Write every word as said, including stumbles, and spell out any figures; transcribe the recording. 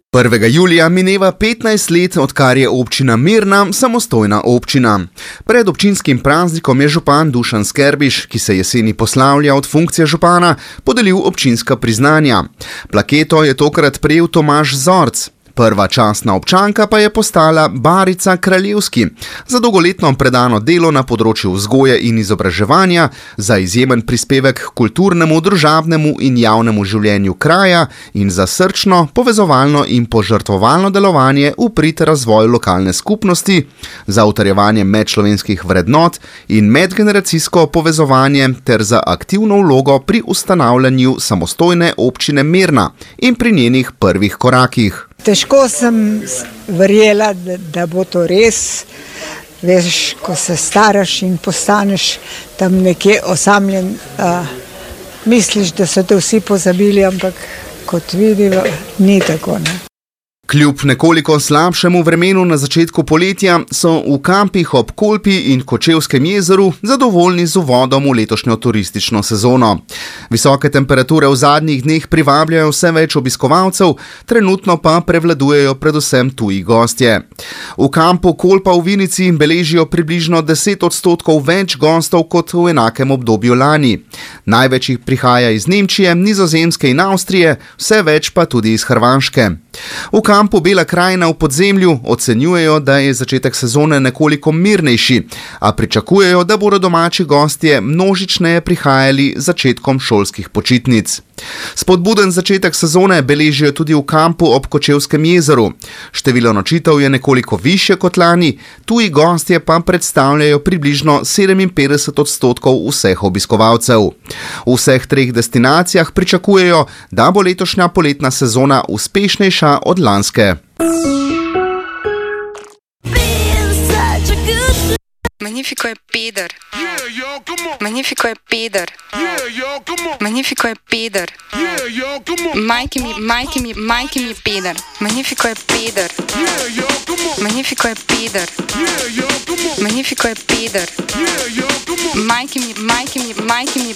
prvega julija mineva petnajst let, odkar je občina Mirna samostojna občina. Pred občinskim praznikom je župan Dušan Skerbiš, ki se jeseni poslavlja od funkcije župana, podelil občinska priznanja. Plaketo je tokrat prejel Tomaž Zorc. Prva častna občanka pa je postala Barica Kraljevski za dolgoletno predano delo na področju vzgoje in izobraževanja, za izjemen prispevek k kulturnemu, družabnemu in javnemu življenju kraja in za srčno, povezovalno in požrtvovalno delovanje v prid razvoju lokalne skupnosti, za utrjevanje medčlovenskih vrednot in medgeneracijsko povezovanje ter za aktivno vlogo pri ustanavljanju samostojne občine Mirna in pri njenih prvih korakih. Težko sem verjela, da, da bo to res. Veš, ko se staraš in postaneš tam nekje osamljen, a, misliš, da so te vsi pozabili, ampak kot vidimo, ni tako, ne. Kljub nekoliko slabšemu vremenu na začetku poletja so v kampih ob Kolpi in Kočevskem jezeru zadovoljni z uvodom v letošnjo turistično sezono. Visoke temperature v zadnjih dneh privabljajo vse več obiskovalcev, trenutno pa prevladujejo predvsem tuji gostje. V kampu Kolpa v Vinici beležijo približno deset odstotkov več gostov kot v enakem obdobju lani. Največ jih prihaja iz Nemčije, Nizozemske in Avstrije, vse več pa tudi iz Hrvaške. V kampu Bela krajina v podzemlju ocenjujejo, da je začetek sezone nekoliko mirnejši, a pričakujejo, da bodo domači gostje množičneje prihajali začetkom šolskih počitnic. Spodbuden začetek sezone beležijo tudi v kampu ob Kočevskem jezeru. Število nočitev je nekoliko višje kot lani, tuji gostje pa predstavljajo približno sedeminpetdeset odstotkov vseh obiskovalcev. V vseh treh destinacijah pričakujejo, da bo letošnja poletna sezona uspešnejša od lanske. Magnifico je peder. Magnifico je peder. Magnifico je peder. Majki mi, majki mi, majki mi je peder. Magnifico je peder. Magnifico je peder. Magnifico je peder. Majki mi, majki mi, majki mi je